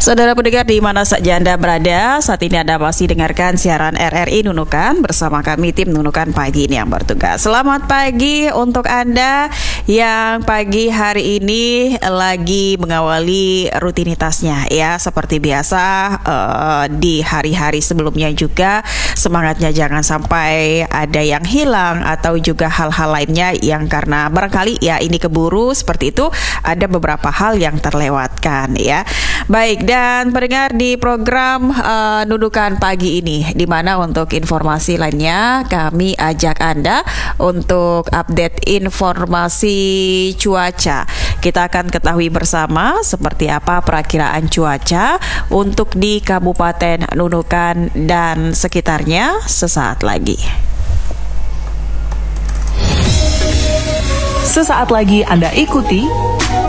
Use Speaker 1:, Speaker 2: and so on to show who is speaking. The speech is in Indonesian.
Speaker 1: Saudara pendengar di mana saja Anda berada, saat ini Anda masih dengarkan siaran RRI Nunukan bersama kami tim Nunukan Pagi ini yang bertugas. Selamat pagi untuk Anda yang pagi hari ini lagi mengawali rutinitasnya ya. Seperti biasa di hari-hari sebelumnya juga semangatnya jangan sampai ada yang hilang atau juga hal-hal lainnya yang karena barangkali ya ini keburu seperti itu, ada beberapa hal yang terlewatkan ya. Baik, dan pendengar di program Nunukan Pagi ini, di mana untuk informasi lainnya kami ajak Anda untuk update informasi cuaca. Kita akan ketahui bersama seperti apa perakiraan cuaca untuk di Kabupaten Nunukan dan sekitarnya sesaat lagi.
Speaker 2: Sesaat lagi Anda ikuti